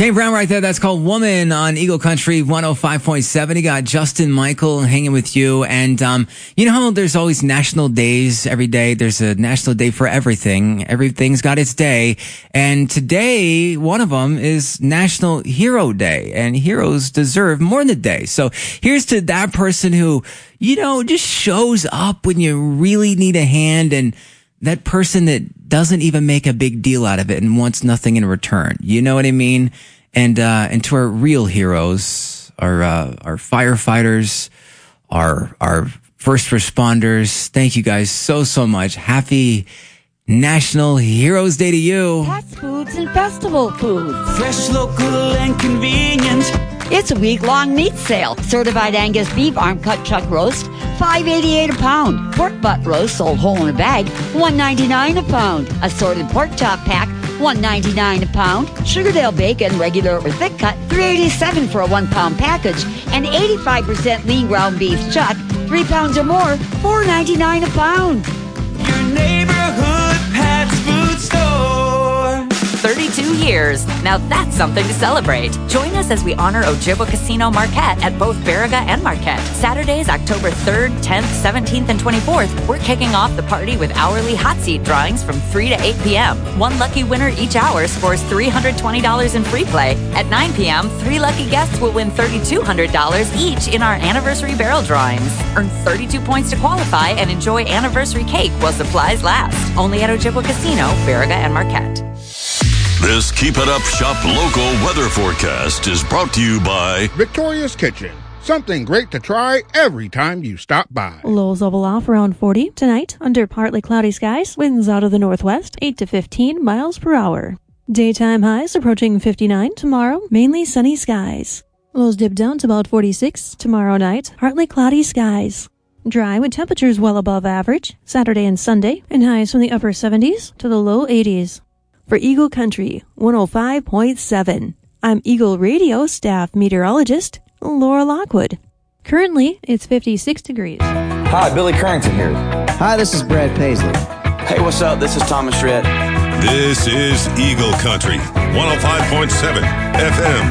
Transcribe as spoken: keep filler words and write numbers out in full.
Kane Brown right there. That's called Woman on Eagle Country one oh five point seven. You got Justin Michael hanging with you. And um, you know how there's always national days every day? There's a national day for everything. Everything's got its day. And today, one of them is National Hero Day. And heroes deserve more than a day. So here's to that person who, you know, just shows up when you really need a hand, and that person that doesn't even make a big deal out of it and wants nothing in return. You know what I mean? And, uh, and to our real heroes, our, uh, our firefighters, our, our first responders. Thank you guys so, so much. Happy National Heroes Day to you. Fast foods and festival foods. Fresh, local, and convenient. It's a week-long meat sale. Certified Angus beef arm cut chuck roast, five eighty-eight a pound. Pork butt roast sold whole in a bag, one ninety-nine a pound. Assorted pork chop pack, one ninety-nine a pound. Sugardale bacon, regular or thick cut, three eighty-seven for a one pound package. And eighty-five percent lean ground beef chuck, three pounds or more, four ninety-nine a pound. Your neighborhood Pat's Food Store. thirty-two years. Now that's something to celebrate. Join us as we honor Ojibwa Casino Marquette at both Baraga and Marquette. Saturdays, October third, tenth, seventeenth, and twenty-fourth, we're kicking off the party with hourly hot seat drawings from three to eight p.m. One lucky winner each hour scores three hundred twenty dollars in free play. At nine p.m., three lucky guests will win three thousand two hundred dollars each in our anniversary barrel drawings. Earn thirty-two points to qualify and enjoy anniversary cake while supplies last. Only at Ojibwa Casino, Baraga, and Marquette. This Keep It Up Shop local weather forecast is brought to you by Victoria's Kitchen. Something great to try every time you stop by. Lows level off around forty tonight under partly cloudy skies. Winds out of the northwest, eight to fifteen miles per hour. Daytime highs approaching fifty-nine tomorrow, mainly sunny skies. Lows dip down to about forty-six tomorrow night, partly cloudy skies. Dry with temperatures well above average Saturday and Sunday, and highs from the upper seventies to the low eighties. For Eagle Country one oh five point seven, I'm Eagle Radio staff meteorologist Laura Lockwood. Currently, it's fifty-six degrees. Hi, Billy Currington here. Hi, this is Brad Paisley. Hey, what's up? This is Thomas Rhett. This is Eagle Country one oh five point seven F M.